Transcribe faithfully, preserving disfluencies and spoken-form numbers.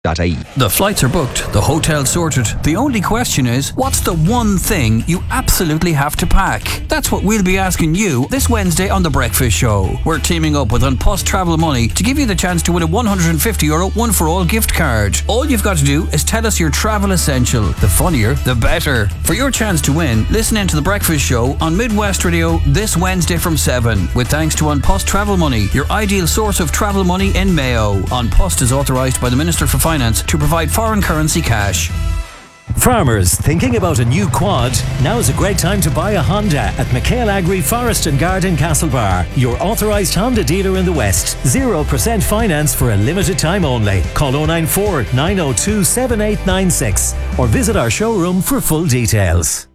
The flights are booked, the hotel's sorted. The only question is, what's the one thing you absolutely have to pack? That's what we'll be asking you this Wednesday on The Breakfast Show. We're teaming up with An Post Travel Money to give you the chance to win a one hundred fifty euro one for all gift card. All you've got to do is tell us your travel essential. The funnier, the better. For your chance to win, listen in to The Breakfast Show on Midwest Radio this Wednesday from seven. With thanks to An Post Travel Money, your ideal source of travel money in Mayo. An Post is authorised by the Minister for Finance to provide foreign currency cash. Farmers thinking about a new quad? Now's a great time to buy a Honda at McHale Agri Forest and Garden Castlebar, your authorised Honda dealer in the West. zero percent finance for a limited time only. Call oh nine four, nine oh two, seven eight nine six or visit our showroom for full details.